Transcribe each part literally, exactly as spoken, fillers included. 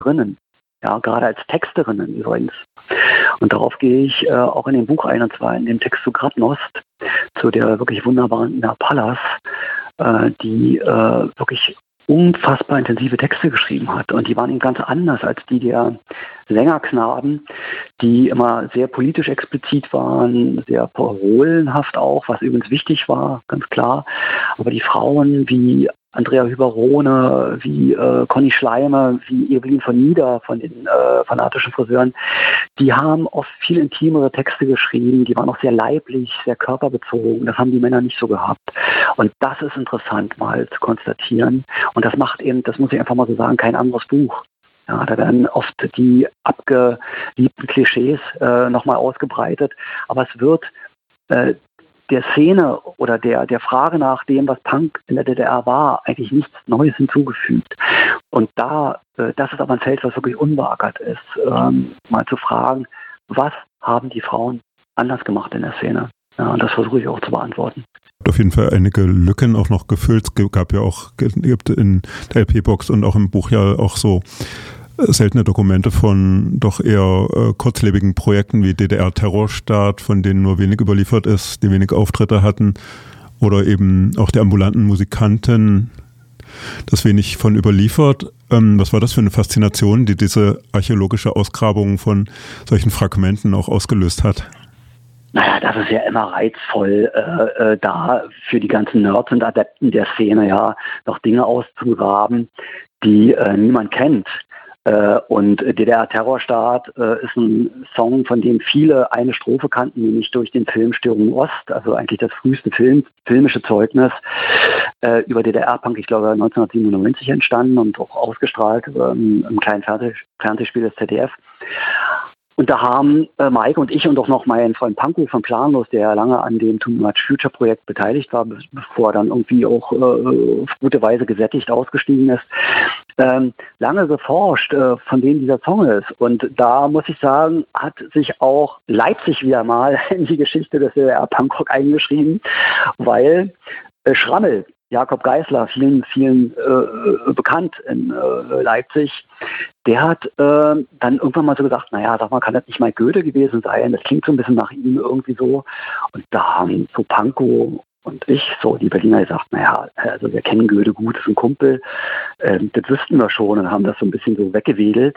Texterinnen. Ja, gerade als Texterinnen übrigens. Und darauf gehe ich äh, auch in dem Buch ein, und zwar in dem Text zu Gradnost, zu der wirklich wunderbaren Ina Pallas, äh, die äh, wirklich unfassbar intensive Texte geschrieben hat. Und die waren eben ganz anders als die der Sängerknaben, die immer sehr politisch explizit waren, sehr parolenhaft auch, was übrigens wichtig war, ganz klar. Aber die Frauen wie Andrea Hüberone, wie äh, Conny Schleime, wie Evelyn von Nieder von den äh, fanatischen Friseuren, die haben oft viel intimere Texte geschrieben, die waren auch sehr leiblich, sehr körperbezogen. Das haben die Männer nicht so gehabt. Und das ist interessant mal zu konstatieren. Und das macht eben, das muss ich einfach mal so sagen, kein anderes Buch. Ja, da werden oft die abgeliebten Klischees äh, nochmal ausgebreitet. Aber es wird äh, der Szene oder der, der Frage nach dem, was Punk in der D D R war, eigentlich nichts Neues hinzugefügt. Und da, äh, das ist aber ein Feld, was wirklich unbeackert ist, ähm, mal zu fragen, was haben die Frauen anders gemacht in der Szene? Ja, und das versuche ich auch zu beantworten. Auf jeden Fall einige Lücken auch noch gefüllt. Es gab ja auch, gibt in der L P-Box und auch im Buch ja auch so seltene Dokumente von doch eher äh, kurzlebigen Projekten wie D D R-Terrorstaat, von denen nur wenig überliefert ist, die wenig Auftritte hatten, oder eben auch der ambulanten Musikanten, das wenig von überliefert. Ähm, was war das für eine Faszination, die diese archäologische Ausgrabung von solchen Fragmenten auch ausgelöst hat? Naja, das ist ja immer reizvoll, äh, äh, da für die ganzen Nerds und Adepten der Szene ja noch Dinge auszugraben, die äh, niemand kennt. Äh, und D D R-Terrorstaat äh, ist ein Song, von dem viele eine Strophe kannten, nämlich durch den Film Störung Ost, also eigentlich das früheste Film, filmische Zeugnis äh, über D D R-Punk, ich glaube neunzehnhundertsiebenundneunzig entstanden und auch ausgestrahlt ähm, im kleinen Fernseh- Fernsehspiel des Z D F. Und da haben äh, Maike und ich und auch noch mein Freund Pankow von Planlos, der lange an dem Too Much Future Projekt beteiligt war, bevor er dann irgendwie auch äh, auf gute Weise gesättigt ausgestiegen ist, ähm, lange geforscht, äh, von wem dieser Song ist. Und da muss ich sagen, hat sich auch Leipzig wieder mal in die Geschichte des D D R-Punkrock eingeschrieben, weil äh, Schrammel, Jakob Geisler, vielen, vielen äh, bekannt in äh, Leipzig, der hat äh, dann irgendwann mal so gesagt, naja, sag mal, kann das nicht mal Goethe gewesen sein? Das klingt so ein bisschen nach ihm irgendwie so. Und da haben so Pankow und ich, so die Berliner, gesagt, naja, also wir kennen Goethe gut, ist ein Kumpel, ähm, das wüssten wir schon, und haben das so ein bisschen so weggewedelt.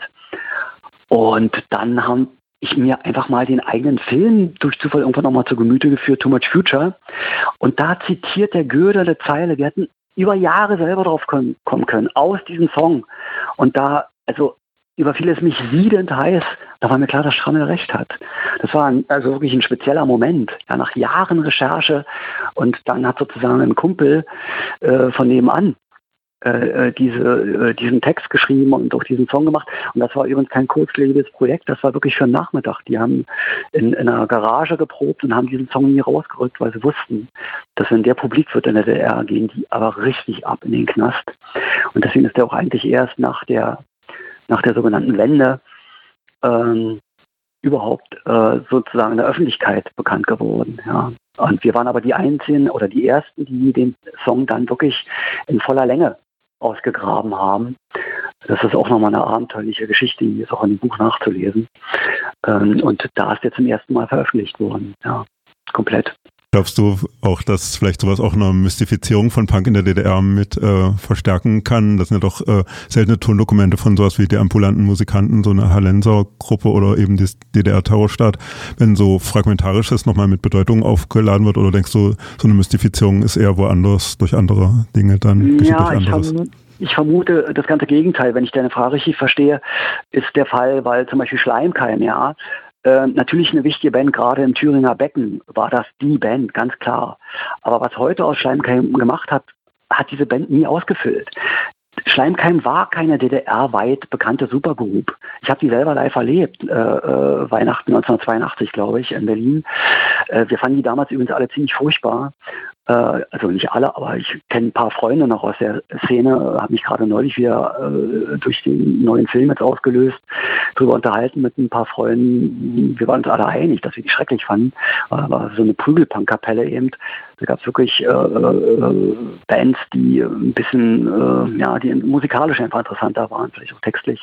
Und dann haben ich mir einfach mal den eigenen Film durch Zufall irgendwann nochmal zu Gemüte geführt, Too Much Future. Und da zitiert der Goethe eine Zeile, wir hätten über Jahre selber drauf kommen können, aus diesem Song. Und da, also überfiel es mich siedend heiß, da war mir klar, dass Schrammel recht hat. Das war ein, also wirklich ein spezieller Moment. Ja, nach Jahren Recherche, und dann hat sozusagen ein Kumpel äh, von nebenan Äh, diese, äh, diesen Text geschrieben und auch diesen Song gemacht. Und das war übrigens kein kurzlebiges Projekt, das war wirklich für einen Nachmittag. Die haben in, in einer Garage geprobt und haben diesen Song nie rausgerückt, weil sie wussten, dass wenn der publik wird in der D D R, gehen die aber richtig ab in den Knast. Und deswegen ist der auch eigentlich erst nach der, nach der sogenannten Wende ähm, überhaupt äh, sozusagen in der Öffentlichkeit bekannt geworden. Ja. Und wir waren aber die Einzigen oder die Ersten, die den Song dann wirklich in voller Länge ausgegraben haben. Das ist auch nochmal eine abenteuerliche Geschichte, die ist auch in dem Buch nachzulesen. Ähm, und da ist jetzt zum ersten Mal veröffentlicht worden. Ja, komplett. Glaubst du auch, dass vielleicht sowas auch eine Mystifizierung von Punk in der D D R mit äh, verstärken kann? Das sind ja doch äh, seltene Tondokumente von sowas wie die ambulanten Musikanten, so eine Hallenser-Gruppe oder eben das D D R-Terrorstaat, wenn so Fragmentarisches nochmal mit Bedeutung aufgeladen wird, oder denkst du, so eine Mystifizierung ist eher woanders durch andere Dinge dann? Ja, ich habe... Ich vermute, das ganze Gegenteil, wenn ich deine Frage richtig verstehe, ist der Fall, weil zum Beispiel Schleimkeim, ja, äh, natürlich eine wichtige Band, gerade im Thüringer Becken war das die Band, ganz klar. Aber was heute aus Schleimkeim gemacht hat, hat diese Band nie ausgefüllt. Schleimkeim war keine D D R-weit bekannte Supergroup. Ich habe die selber live erlebt, äh, äh, Weihnachten neunzehnhundertzweiundachtzig, glaube ich, in Berlin. Äh, wir fanden die damals übrigens alle ziemlich furchtbar. Äh, also nicht alle, aber ich kenne ein paar Freunde noch aus der Szene, habe mich gerade neulich wieder äh, durch den neuen Film jetzt ausgelöst, darüber unterhalten mit ein paar Freunden. Wir waren uns alle einig, dass wir die schrecklich fanden. Aber so eine Prügelpunk-Kapelle eben. Da gab es wirklich äh, äh, Bands, die ein bisschen, äh, ja, die musikalisch einfach interessanter waren, vielleicht auch textlich.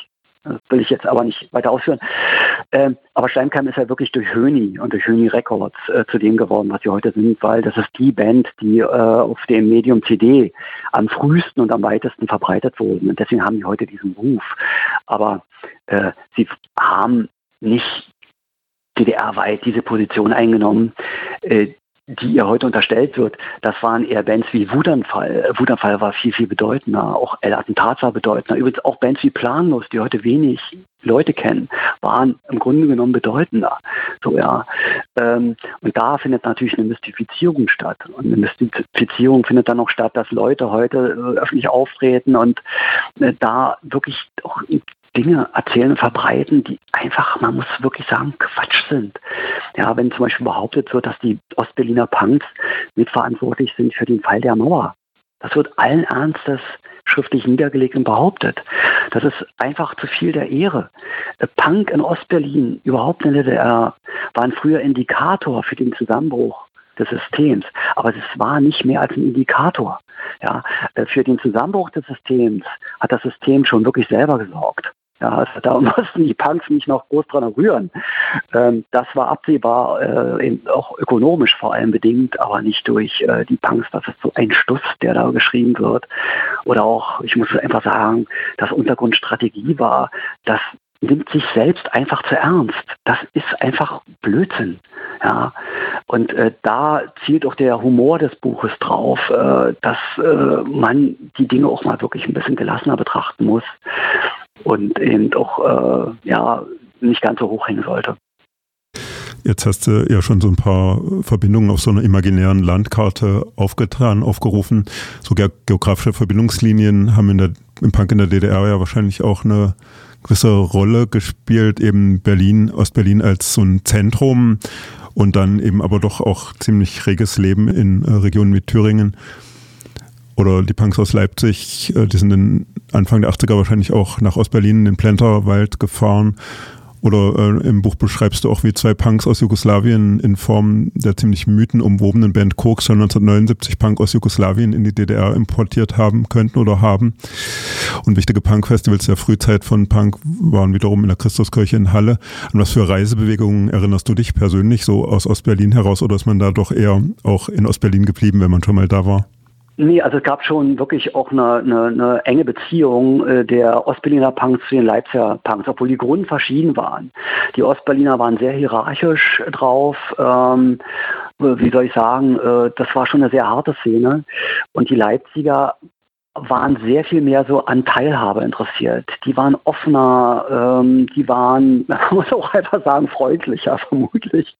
Das will ich jetzt aber nicht weiter ausführen. Ähm, aber Steinkheim ist ja wirklich durch Höni und durch Höni Records äh, zu dem geworden, was sie heute sind, weil das ist die Band, die äh, auf dem Medium C D am frühesten und am weitesten verbreitet wurden. Und deswegen haben die heute diesen Ruf. Aber äh, sie haben nicht D D R-weit diese Position eingenommen, äh, die ihr heute unterstellt wird. Das waren eher Bands wie Wutanfall. Wutanfall war viel, viel bedeutender. Auch El Attentat war bedeutender. Übrigens auch Bands wie Planlos, die heute wenig Leute kennen, waren im Grunde genommen bedeutender. So, ja. Ähm, und da findet natürlich eine Mystifizierung statt. Und eine Mystifizierung findet dann auch statt, dass Leute heute äh, öffentlich auftreten und äh, da wirklich auch Dinge erzählen und verbreiten, die einfach, man muss wirklich sagen, Quatsch sind. Ja, wenn zum Beispiel behauptet wird, dass die Ostberliner Punks mitverantwortlich sind für den Fall der Mauer. Das wird allen Ernstes schriftlich niedergelegt und behauptet. Das ist einfach zu viel der Ehre. Punk in Ostberlin, überhaupt in der D D R, waren früher Indikator für den Zusammenbruch des Systems. Aber es war nicht mehr als ein Indikator. Ja, für den Zusammenbruch des Systems hat das System schon wirklich selber gesorgt. Ja, also da mussten die Punks nicht noch groß dran rühren. Ähm, das war absehbar, äh, eben auch ökonomisch vor allem bedingt, aber nicht durch äh, die Punks. Das ist so ein Stuss, der da geschrieben wird. Oder auch, ich muss einfach sagen, dass Untergrundstrategie war, das nimmt sich selbst einfach zu ernst. Das ist einfach Blödsinn. Ja, und äh, da zielt auch der Humor des Buches drauf, äh, dass äh, man die Dinge auch mal wirklich ein bisschen gelassener betrachten muss und eben auch äh, ja, nicht ganz so hoch hängen sollte. Jetzt hast du ja schon so ein paar Verbindungen auf so einer imaginären Landkarte aufgetan, aufgerufen. So ge- geografische Verbindungslinien haben in der, im Punk in der D D R ja wahrscheinlich auch eine gewisse Rolle gespielt, eben Berlin, Ostberlin als so ein Zentrum und dann eben aber doch auch ziemlich reges Leben in äh, Regionen wie Thüringen. Oder die Punks aus Leipzig, äh, die sind in Anfang der achtziger wahrscheinlich auch nach Ostberlin in den Plenterwald gefahren. Oder äh, im Buch beschreibst du auch, wie zwei Punks aus Jugoslawien in Form der ziemlich mythenumwobenen Band Koks schon neunzehnhundertneunundsiebzig Punk aus Jugoslawien in die D D R importiert haben könnten oder haben. Und wichtige Punk-Festivals der Frühzeit von Punk waren wiederum in der Christuskirche in Halle. An was für Reisebewegungen erinnerst du dich persönlich so aus Ostberlin heraus, oder ist man da doch eher auch in Ostberlin geblieben, wenn man schon mal da war? Nee, also es gab schon wirklich auch eine, eine, eine enge Beziehung äh, der Ostberliner Punks zu den Leipziger Punks, obwohl die Grund verschieden waren. Die Ostberliner waren sehr hierarchisch drauf, ähm, wie soll ich sagen, äh, das war schon eine sehr harte Szene. Und die Leipziger waren sehr viel mehr so an Teilhabe interessiert. Die waren offener, ähm, die waren, man muss auch einfach sagen, freundlicher vermutlich.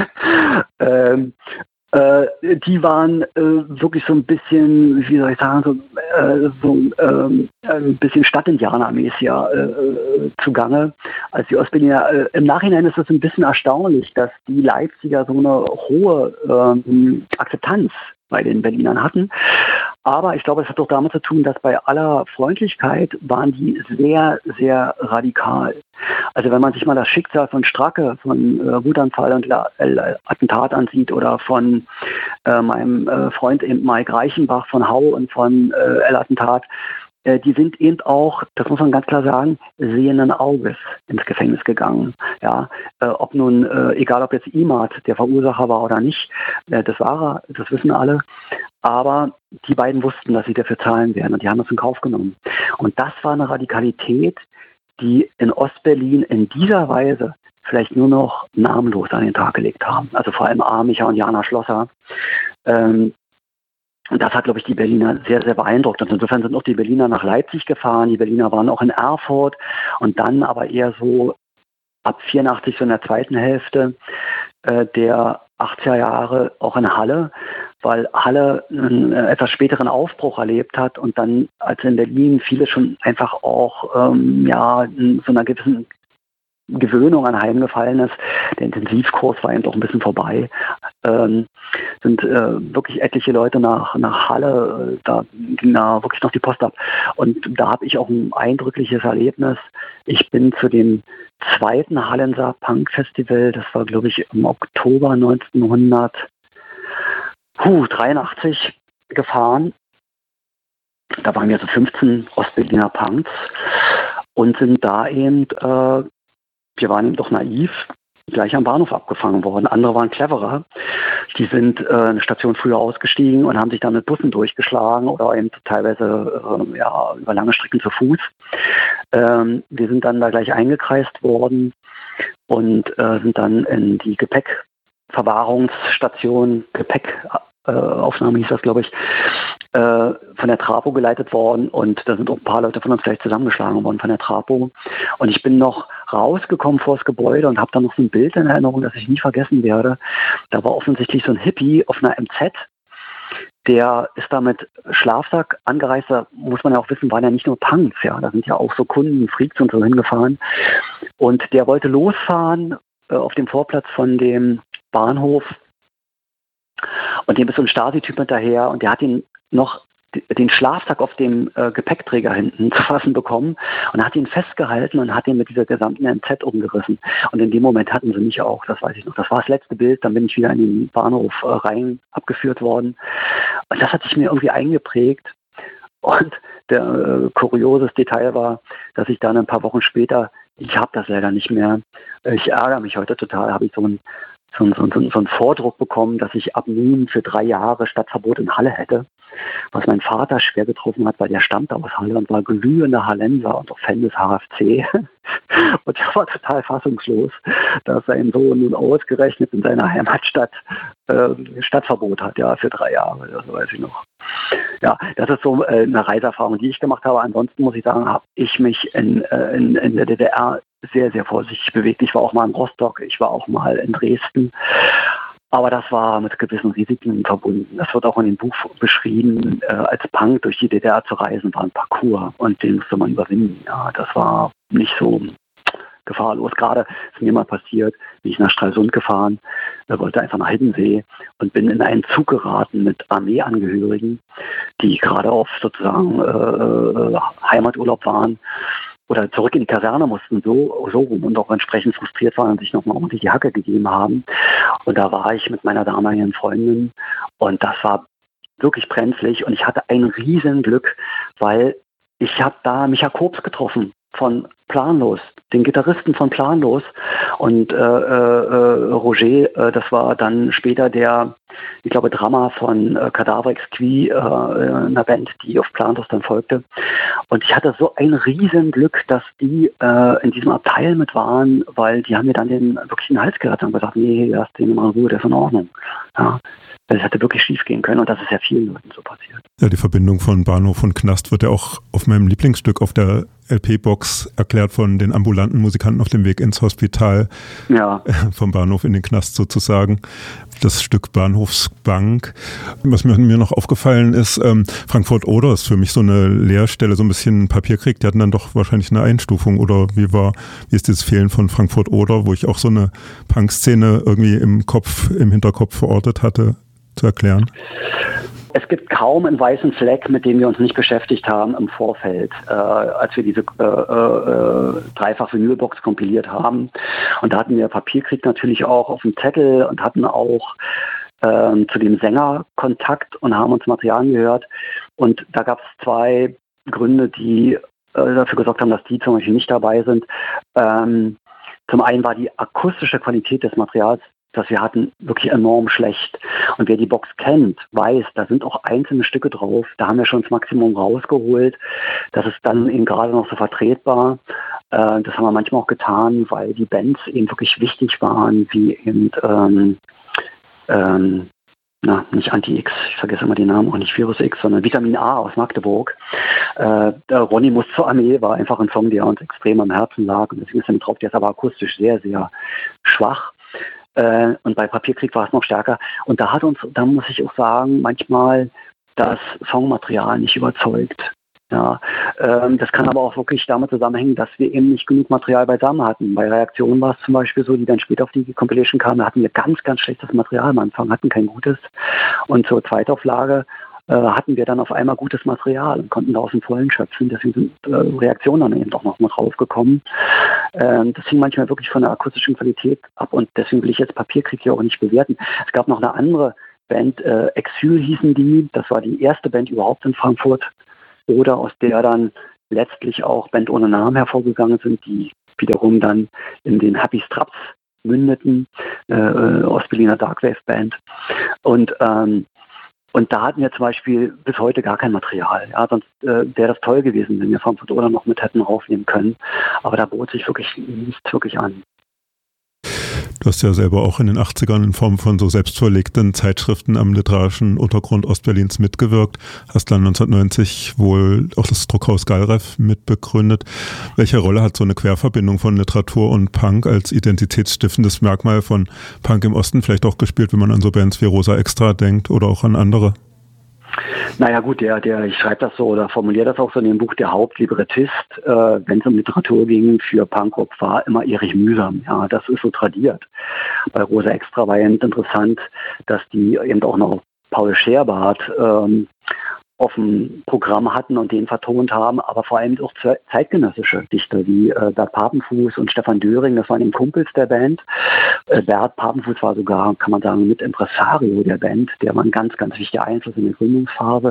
ähm, Äh, die waren äh, wirklich so ein bisschen, wie soll ich sagen, so, äh, so ähm, ein bisschen Stadtindianer-mäßiger äh, zugange als die Ostberliner. Äh, Im Nachhinein ist es ein bisschen erstaunlich, dass die Leipziger so eine hohe ähm, Akzeptanz bei den Berlinern hatten. Aber ich glaube, es hat doch damit zu tun, dass bei aller Freundlichkeit waren die sehr, sehr radikal. Also wenn man sich mal das Schicksal von Stracke, von äh, Wutanfall und La- äh, Attentat ansieht oder von äh, meinem äh, Freund eben Mike Reichenbach von Hau und von äh, El Attentat, äh, die sind eben auch, das muss man ganz klar sagen, sehenden Auges ins Gefängnis gegangen. Ja, äh, ob nun, äh, egal ob jetzt Imad der Verursacher war oder nicht, äh, das war er, das wissen alle. Aber die beiden wussten, dass sie dafür zahlen werden und die haben das in Kauf genommen. Und das war eine Radikalität, die in Ostberlin in dieser Weise vielleicht nur noch namenlos an den Tag gelegt haben. Also vor allem Armicha und Jana Schlosser. Ähm, und das hat, glaube ich, die Berliner sehr, sehr beeindruckt. Und insofern sind auch die Berliner nach Leipzig gefahren. Die Berliner waren auch in Erfurt und dann aber eher so ab vierundachtzig, so in der zweiten Hälfte äh, der achtziger Jahre auch in Halle, weil Halle einen äh, etwas späteren Aufbruch erlebt hat und dann, als in Berlin vieles schon einfach auch ähm, ja, in so einer gewissen Gewöhnung anheimgefallen ist. Der Intensivkurs war eben doch ein bisschen vorbei. Ähm, sind äh, wirklich etliche Leute nach, nach Halle, äh, da ging da wirklich noch die Post ab. Und da habe ich auch ein eindrückliches Erlebnis. Ich bin zu dem zweiten Hallenser Punk Festival, das war glaube ich im Oktober neunzehnhundertdreiundachtzig gefahren. Da waren wir so fünfzehn Ostberliner Punks. und sind da eben, äh, wir waren eben doch naiv, gleich am Bahnhof abgefangen worden. Andere waren cleverer. Die sind äh, eine Station früher ausgestiegen und haben sich dann mit Bussen durchgeschlagen oder eben teilweise äh, ja, über lange Strecken zu Fuß. Ähm, wir sind dann da gleich eingekreist worden und äh, sind dann in die Gepäckverwahrungsstation, Gepäckaufnahme hieß das, glaube ich, äh, von der Trapo geleitet worden und da sind auch ein paar Leute von uns gleich zusammengeschlagen worden von der Trapo. Und ich bin noch rausgekommen vor das Gebäude und habe dann noch so ein Bild in Erinnerung, das ich nie vergessen werde. Da war offensichtlich so ein Hippie auf einer M Z, der ist da mit Schlafsack angereist. Da muss man ja auch wissen, waren ja nicht nur Punks, ja, da sind ja auch so Kunden, Freaks und so hingefahren. Und der wollte losfahren äh, auf dem Vorplatz von dem Bahnhof und dem ist so ein Stasi-Typ hinterher und der hat ihn noch den Schlafsack auf dem äh, Gepäckträger hinten zu fassen bekommen und hat ihn festgehalten und hat ihn mit dieser gesamten M Z umgerissen. Und in dem Moment hatten sie mich auch, das weiß ich noch. Das war das letzte Bild, dann bin ich wieder in den Bahnhof äh, rein abgeführt worden. Und das hat sich mir irgendwie eingeprägt. Und der äh, kurioses Detail war, dass ich dann ein paar Wochen später, ich habe das leider nicht mehr, ich ärgere mich heute total, habe ich so ein So ein, so, ein, so einen Vordruck bekommen, dass ich ab nun für drei Jahre Stadtverbot in Halle hätte, was mein Vater schwer getroffen hat, weil der stammte aus Halle und war glühender Hallenser und auch Fan des H F C. Und er war total fassungslos, dass sein Sohn nun ausgerechnet in seiner Heimatstadt äh, Stadtverbot hat, ja, für drei Jahre, das weiß ich noch. Ja, das ist so äh, eine Reiseerfahrung, die ich gemacht habe. Ansonsten muss ich sagen, habe ich mich in, äh, in, in der D D R sehr, sehr vorsichtig bewegt. Ich war auch mal in Rostock, ich war auch mal in Dresden. Aber das war mit gewissen Risiken verbunden. Das wird auch in dem Buch beschrieben, äh, als Punk durch die D D R zu reisen, war ein Parcours und den musste man überwinden. Ja, das war nicht so gefahrlos. Gerade ist mir mal passiert, bin ich nach Stralsund gefahren, äh, wollte einfach nach Hiddensee und bin in einen Zug geraten mit Armeeangehörigen, die gerade auf sozusagen äh, Heimaturlaub waren oder zurück in die Kaserne mussten, so, so rum und auch entsprechend frustriert waren und sich nochmal ordentlich die Hacke gegeben haben. Und da war ich mit meiner damaligen Freundin und das war wirklich brenzlig und ich hatte ein Riesenglück, weil ich habe da Micha Kobs getroffen von Planlos, den Gitarristen von Planlos und äh, äh, Roger, äh, das war dann später der, ich glaube, Drummer von äh, Cadaver Exquis, äh, einer Band, die auf Planlos dann folgte. Und ich hatte so ein Riesenglück, dass die äh, in diesem Abteil mit waren, weil die haben mir dann den wirklich den Hals gerettet und gesagt, nee, lass den mal in Ruhe, der ist in Ordnung. Ja. Das hätte wirklich schief gehen können und das ist ja vielen Leuten so passiert. Ja, die Verbindung von Bahnhof und Knast wird ja auch auf meinem Lieblingsstück auf der L P-Box erklärt von den ambulanten Musikanten auf dem Weg ins Hospital, ja. Vom Bahnhof in den Knast sozusagen. Das Stück Bahnhofsbank. Was mir, mir noch aufgefallen ist, ähm, Frankfurt-Oder ist für mich so eine Leerstelle, so ein bisschen Papierkrieg. Die hatten dann doch wahrscheinlich eine Einstufung oder wie war, wie ist dieses Fehlen von Frankfurt-Oder, wo ich auch so eine Punk-Szene irgendwie im Kopf, im Hinterkopf verortet hatte, zu erklären? Es gibt kaum einen weißen Fleck, mit dem wir uns nicht beschäftigt haben im Vorfeld, äh, als wir diese äh, äh, Dreifach-Vinylbox kompiliert haben. Und da hatten wir Papierkrieg natürlich auch auf dem Zettel und hatten auch äh, zu dem Sänger Kontakt und haben uns Material angehört. Und da gab es zwei Gründe, die äh, dafür gesorgt haben, dass die zum Beispiel nicht dabei sind. Ähm, zum einen war die akustische Qualität des Materials, das wir hatten, wirklich enorm schlecht. Und wer die Box kennt, weiß, da sind auch einzelne Stücke drauf. Da haben wir schon das Maximum rausgeholt. Das ist dann eben gerade noch so vertretbar. Äh, das haben wir manchmal auch getan, weil die Bands eben wirklich wichtig waren, wie eben, ähm, ähm, na, nicht Anti-X, ich vergesse immer den Namen, auch nicht Virus X, sondern Vitamin A aus Magdeburg. Äh, der Ronny muss zur Armee war einfach ein Song, der uns extrem am Herzen lag. Und deswegen ist er mit drauf. Der ist aber akustisch sehr, sehr schwach. Und bei Papierkrieg war es noch stärker. Und da hat uns, da muss ich auch sagen, manchmal das Songmaterial nicht überzeugt. Ja, ähm, das kann aber auch wirklich damit zusammenhängen, dass wir eben nicht genug Material beisammen hatten. Bei Reaktionen war es zum Beispiel so, die dann später auf die Compilation kamen, da hatten wir ganz, ganz schlechtes Material am Anfang, hatten kein gutes. Und zur Zweitauflage äh, hatten wir dann auf einmal gutes Material und konnten da aus dem Vollen schöpfen. Deswegen sind äh, Reaktionen dann eben auch noch mal draufgekommen. Ähm, das hing manchmal wirklich von der akustischen Qualität ab und deswegen will ich jetzt Papierkrieg hier auch nicht bewerten. Es gab noch eine andere Band, äh, Exil hießen die, das war die erste Band überhaupt in Frankfurt, oder aus der dann letztlich auch Band ohne Namen hervorgegangen sind, die wiederum dann in den Happy Straps mündeten, äh, Ostberliner Darkwave Band. Und ähm, Und da hatten wir zum Beispiel bis heute gar kein Material. Ja, sonst äh, wäre das toll gewesen, wenn wir Frankfurt Oder noch mit hätten aufnehmen können. Aber da bot sich wirklich nichts wirklich an. Du hast ja selber auch in den achtzigern in Form von so selbstverlegten Zeitschriften am literarischen Untergrund Ostberlins mitgewirkt. Hast dann neunzehnhundertneunzig wohl auch das Druckhaus Galrev mitbegründet. Welche Rolle hat so eine Querverbindung von Literatur und Punk als identitätsstiftendes Merkmal von Punk im Osten vielleicht auch gespielt, wenn man an so Bands wie Rosa Extra denkt oder auch an andere? Naja gut, der, der, ich schreibe das so oder formuliere das auch so in dem Buch, der Hauptlibrettist, äh, wenn es um Literatur ging, für Punkrock war immer Erich Mühsam. Ja, das ist so tradiert. Bei Rosa Extra war ja nicht interessant, dass die eben auch noch Paul Scherbart ähm, auf dem Programm hatten und den vertont haben, aber vor allem auch zeitgenössische Dichter wie äh, Bert Papenfuß und Stefan Döring, das waren eben Kumpels der Band. Äh, Bert Papenfuß war sogar, kann man sagen, mit Impresario der Band, der war ein ganz, ganz wichtiger Einfluss in der Gründungsphase.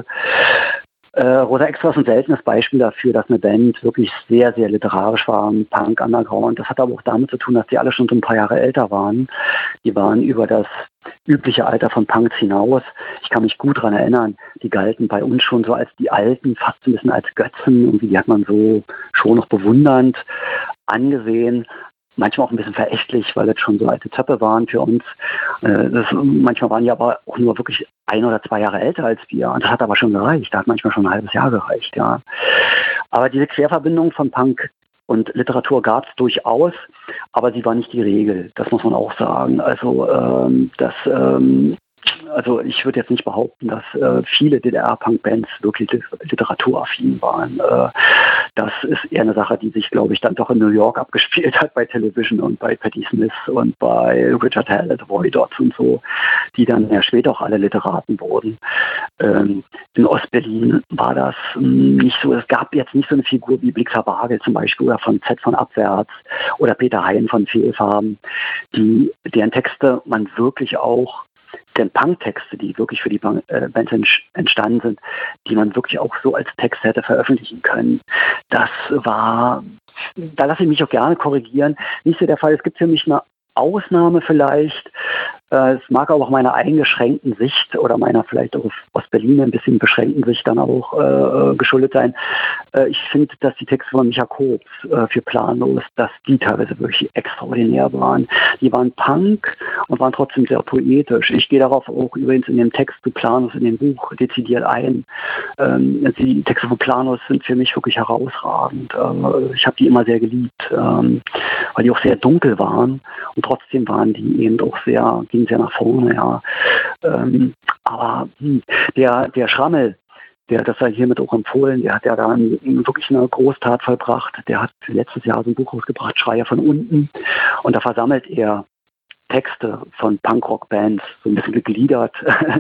Äh, Rosa Extra ist ein seltenes Beispiel dafür, dass eine Band wirklich sehr, sehr literarisch war, Punk, Underground. Das hat aber auch damit zu tun, dass die alle schon so ein paar Jahre älter waren. Die waren über das übliche Alter von Punks hinaus. Ich kann mich gut daran erinnern, die galten bei uns schon so als die Alten, fast ein bisschen als Götzen. Irgendwie, die hat man so schon noch bewundernd angesehen. Manchmal auch ein bisschen verächtlich, weil das schon so alte Zöpfe waren für uns. Das, manchmal waren die aber auch nur wirklich ein oder zwei Jahre älter als wir. Und das hat aber schon gereicht. Da hat manchmal schon ein halbes Jahr gereicht, ja. Aber diese Querverbindung von Punk und Literatur gab es durchaus, aber sie war nicht die Regel. Das muss man auch sagen. Also ähm, das ähm, Also ich würde jetzt nicht behaupten, dass äh, viele D D R-Punk-Bands wirklich literaturaffin waren. Äh, das ist eher eine Sache, die sich, glaube ich, dann doch in New York abgespielt hat, bei Television und bei Patti Smith und bei Richard Hell, Roy Dodds und so, die dann ja später auch alle Literaten wurden. Ähm, in Ostberlin war das mh, nicht so. Es gab jetzt nicht so eine Figur wie Blixer Bargeld zum Beispiel oder von Z von Abwärts oder Peter Hein von Fehlfarben, die, deren Texte man wirklich auch denn Punk-Texte, die wirklich für die Bands entstanden sind, die man wirklich auch so als Text hätte veröffentlichen können. Das war, da lasse ich mich auch gerne korrigieren, nicht so der Fall. Es gibt für mich eine Ausnahme vielleicht. Es mag aber auch meiner eingeschränkten Sicht oder meiner vielleicht auch aus Berlin ein bisschen beschränkten Sicht dann auch äh, geschuldet sein. Äh, ich finde, dass die Texte von Micha Kobs äh, für Planlos, dass die teilweise wirklich extraordinär waren. Die waren Punk und waren trotzdem sehr poetisch. Ich gehe darauf auch übrigens in dem Text zu Planlos in dem Buch dezidiert ein. Ähm, die Texte von Planlos sind für mich wirklich herausragend. Äh, ich habe die immer sehr geliebt, ähm, weil die auch sehr dunkel waren und trotzdem waren die eben auch sehr sehr nach vorne, ja. Ähm, aber hm, der, der Schrammel, der hat das ja hiermit auch empfohlen, der hat ja da wirklich eine Großtat vollbracht. Der hat letztes Jahr so ein Buch rausgebracht, Schreier von unten. Und da versammelt er Texte von Punkrock-Bands, so ein bisschen gegliedert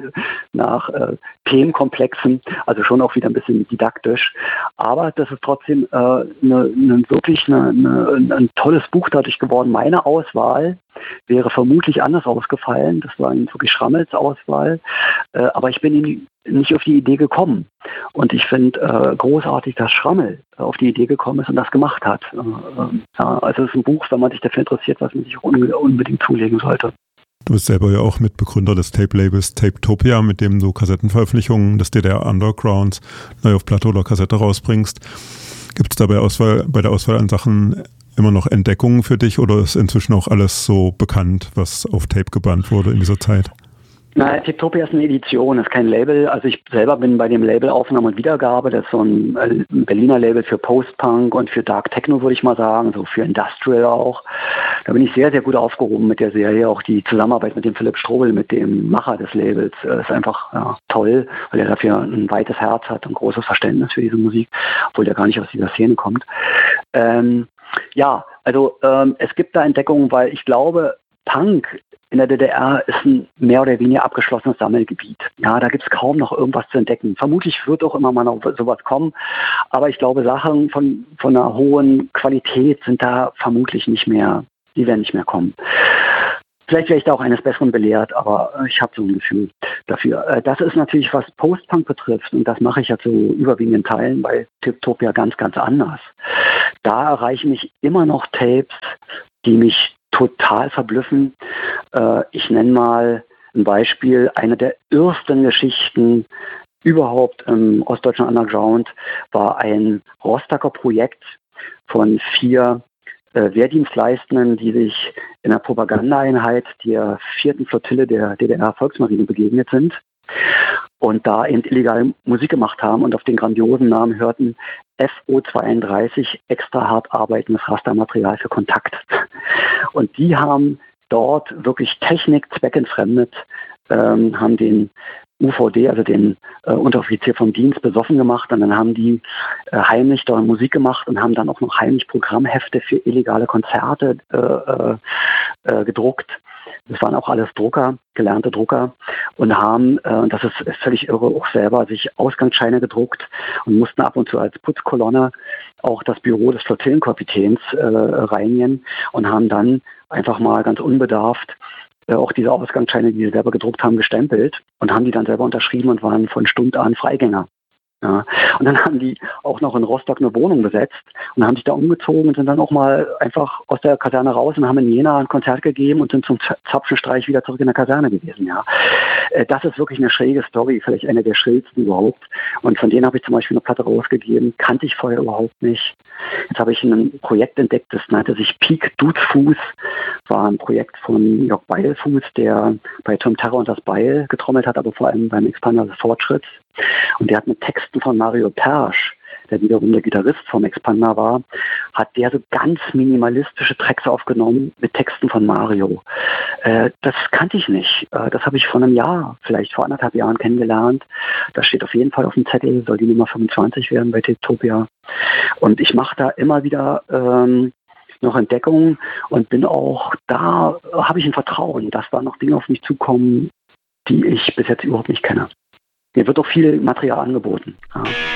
nach äh, Themenkomplexen, also schon auch wieder ein bisschen didaktisch. Aber das ist trotzdem äh, ne, ne, wirklich ne, ne, ein tolles Buch dadurch geworden. Meine Auswahl wäre vermutlich anders ausgefallen. Das war wirklich Schrammels Auswahl. Äh, aber ich bin in, nicht auf die Idee gekommen. Und ich finde äh, großartig, dass Schrammel auf die Idee gekommen ist und das gemacht hat. Äh, ja, also es ist ein Buch, wenn man sich dafür interessiert, was man sich auch un- unbedingt zulegen sollte. Du bist selber ja auch Mitbegründer des Tape-Labels Tapetopia, mit dem du Kassettenveröffentlichungen des D D R-Undergrounds neu auf Platte oder Kassette rausbringst. Gibt es dabei Auswahl, bei der Auswahl an Sachen immer noch Entdeckungen für dich oder ist inzwischen auch alles so bekannt, was auf Tape gebannt wurde in dieser Zeit? Na, Tapetopia ist eine Edition, ist kein Label. Also ich selber bin bei dem Label Aufnahme und Wiedergabe. Das ist so ein, ein Berliner Label für Post-Punk und für Dark Techno, würde ich mal sagen, so für Industrial auch. Da bin ich sehr, sehr gut aufgehoben mit der Serie. Auch die Zusammenarbeit mit dem Philipp Strobel, mit dem Macher des Labels, ist einfach ja, toll, weil er dafür ein weites Herz hat und großes Verständnis für diese Musik, obwohl der gar nicht aus dieser Szene kommt. Ähm, ja, also ähm, es gibt da Entdeckungen, weil ich glaube, Punk in der D D R ist ein mehr oder weniger abgeschlossenes Sammelgebiet. Ja, da gibt es kaum noch irgendwas zu entdecken. Vermutlich wird auch immer mal noch sowas kommen, aber ich glaube, Sachen von, von einer hohen Qualität sind da vermutlich nicht mehr, die werden nicht mehr kommen. Vielleicht wäre ich da auch eines Besseren belehrt, aber ich habe so ein Gefühl dafür. Das ist natürlich, was Post-Punk betrifft, und das mache ich ja zu überwiegenden Teilen bei Tiptopia ganz, ganz anders. Da erreichen mich immer noch Tapes, die mich total verblüffen. Ich nenne mal ein Beispiel, eine der ersten Geschichten überhaupt im ostdeutschen Underground war ein Rostocker Projekt von vier äh, Wehrdienstleistenden, die sich in einer Propagandaeinheit der vierten Flottille der D D R-Volksmarine begegnet sind und da eben illegal Musik gemacht haben und auf den grandiosen Namen hörten F O zweiunddreißig, extra hart arbeitendes Rastermaterial für Kontakt. Und die haben dort wirklich Technik zweckentfremdet, ähm, haben den U V D, also den äh, Unteroffizier vom Dienst, besoffen gemacht, und dann haben die äh, heimlich dort Musik gemacht und haben dann auch noch heimlich Programmhefte für illegale Konzerte äh, äh, äh, gedruckt. Das waren auch alles Drucker, gelernte Drucker, und haben, äh, und das ist völlig irre, auch selber sich Ausgangsscheine gedruckt und mussten ab und zu als Putzkolonne auch das Büro des Flottillenkapitäns äh, reinigen und haben dann einfach mal ganz unbedarft äh, auch diese Ausgangsscheine, die sie selber gedruckt haben, gestempelt und haben die dann selber unterschrieben und waren von Stund an Freigänger. Ja. Und dann haben die auch noch in Rostock eine Wohnung besetzt und haben sich da umgezogen und sind dann auch mal einfach aus der Kaserne raus und haben in Jena ein Konzert gegeben und sind zum Zapfenstreich wieder zurück in der Kaserne gewesen. Ja. Das ist wirklich eine schräge Story, vielleicht eine der schrägsten überhaupt. Und von denen habe ich zum Beispiel eine Platte rausgegeben, kannte ich vorher überhaupt nicht. Jetzt habe ich ein Projekt entdeckt, das nannte sich Peak Dudesfuß, war ein Projekt von Jörg Beilfuß, der bei Tom Terror und das Beil getrommelt hat, aber vor allem beim Expander des Fortschritts. Und der hat mit Texten von Mario Persch, der wiederum der Gitarrist vom Expander war, hat der so ganz minimalistische Tracks aufgenommen mit Texten von Mario. Äh, das kannte ich nicht. Äh, das habe ich vor einem Jahr, vielleicht vor anderthalb Jahren kennengelernt. Das steht auf jeden Fall auf dem Zettel, soll die Nummer fünfundzwanzig werden bei Tiptopia. Und ich mache da immer wieder ähm, noch Entdeckungen und bin auch, da habe ich ein Vertrauen, dass da noch Dinge auf mich zukommen, die ich bis jetzt überhaupt nicht kenne. Mir wird auch viel Material angeboten. Ja.